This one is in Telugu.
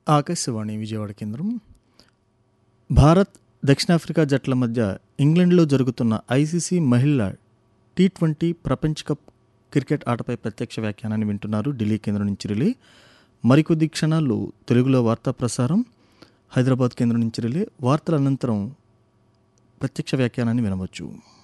ఆకాశవాణి విజయవాడ కేంద్రం. భారత్, దక్షిణాఫ్రికా జట్ల మధ్య ఇంగ్లండ్లో జరుగుతున్న ఐసీసీ మహిళల టీ20 ప్రపంచ కప్ క్రికెట్ ఆటపై ప్రత్యక్ష వ్యాఖ్యానాన్ని వింటున్నారు. ఢిల్లీ కేంద్రం నుంచి రిలే. మరికొద్ది క్షణాల్లో తెలుగులో వార్తా ప్రసారం హైదరాబాద్ కేంద్రం నుంచి రిలే. వార్తల అనంతరం ప్రత్యక్ష వ్యాఖ్యానాన్ని వినవచ్చు.